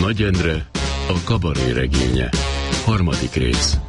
Nagy Endre, a kabaré regénye. 3. rész.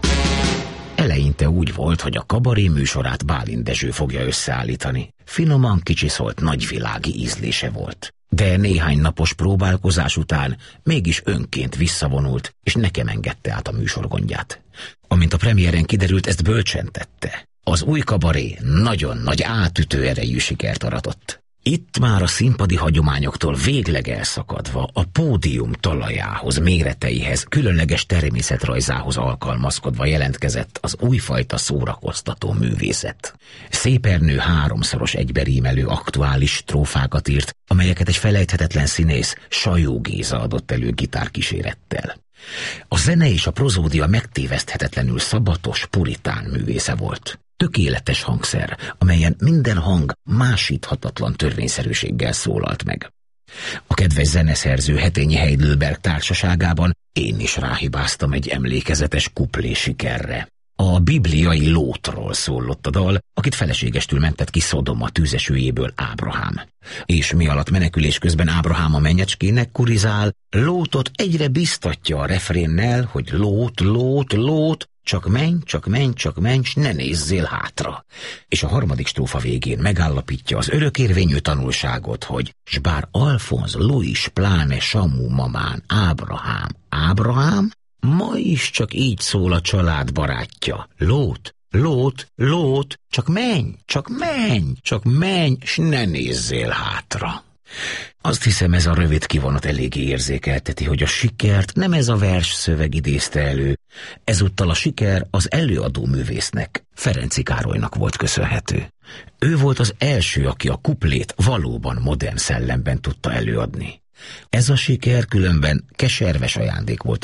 Eleinte úgy volt, hogy a kabaré műsorát Bálint Dezső fogja összeállítani. Finoman kicsiszolt nagyvilági ízlése volt. De néhány napos próbálkozás után mégis önként visszavonult, és nekem engedte át a műsorgondját. Amint a premiéren kiderült, ezt bölcsen tette. Az új kabaré nagyon nagy átütő erejű sikert aratott. Itt már a színpadi hagyományoktól végleg elszakadva a pódium talajához, méreteihez, különleges természetrajzához alkalmazkodva jelentkezett az újfajta szórakoztató művészet. Szépernő 3-szoros egyberímelő aktuális strófákat írt, amelyeket egy felejthetetlen színész, Sajó Géza adott elő gitárkísérettel. A zene és a prozódia megtéveszthetetlenül szabatos, puritán művésze volt. Tökéletes hangszer, amelyen minden hang másíthatatlan törvényszerűséggel szólalt meg. A kedves zeneszerző Hetényi Heidelberg társaságában én is ráhibáztam egy emlékezetes kuplé sikerre. A bibliai Lótról szólott a dal, akit feleségestül mentett ki Szodoma tűzesőjéből Ábrahám. És mi alatt menekülés közben Ábrahám a menyecskének kurizál, Lótot egyre biztatja a refrénnel, hogy Lót, Lót, Lót, csak menj, csak menj, csak menj, s ne nézzél hátra. És a 3. strófa végén megállapítja az örökérvényű tanulságot, hogy s bár Alfonz, Louis, pláne Samu mamán, Ábrahám, ma is csak így szól a család barátja. Lót, Lót, Lót, csak menj, csak menj, csak menj, s ne nézzél hátra. Azt hiszem, ez a rövid kivonat eléggé érzékelteti, hogy a sikert nem ez a vers szöveg idézte elő, ezúttal a siker az előadó művésznek, Ferenczy Károlynak volt köszönhető. Ő volt az első, aki a kuplét valóban modern szellemben tudta előadni. Ez a siker különben keserves ajándék volt